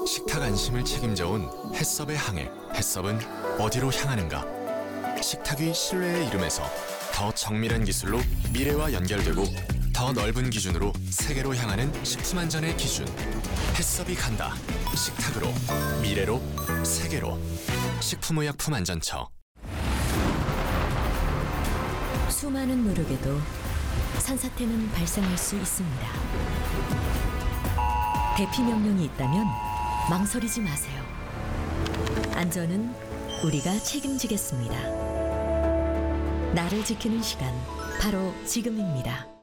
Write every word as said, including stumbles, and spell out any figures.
식탁 안심을 책임져온 햇섭의 항해. 햇섭은 어디로 향하는가? 식탁 위 신뢰의 이름에서 더 정밀한 기술로 미래와 연결되고 더 넓은 기준으로 세계로 향하는 식품안전의 기준. 햇섭이 간다. 식탁으로, 미래로, 세계로. 식품의약품안전처. 수많은 노력에도 산사태는 발생할 수 있습니다. 대피 명령이 있다면 망설이지 마세요. 안전은 우리가 책임지겠습니다. 나를 지키는 시간, 바로 지금입니다.